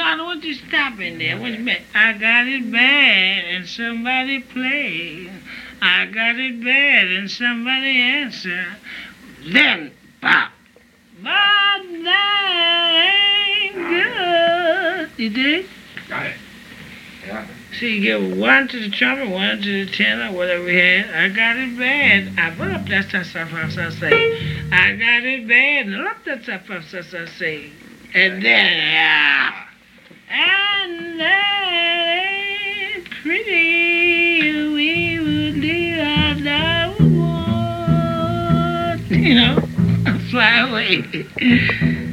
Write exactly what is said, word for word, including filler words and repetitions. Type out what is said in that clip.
I don't want you stopping there. I want you back. I got it bad and somebody played. I got it bad and somebody answered. Then, pop. But that ain't good. You dig? Got it. Yeah. So you give one to the trumpet, one to the tenor, whatever we had. I got it bad. I put up that stuff, stuff, stuff, stuff, say. I got it bad. And up that stuff, stuff, stuff, stuff, say. And then, yeah. And that ain't pretty. We would leave our love. You know, fly away.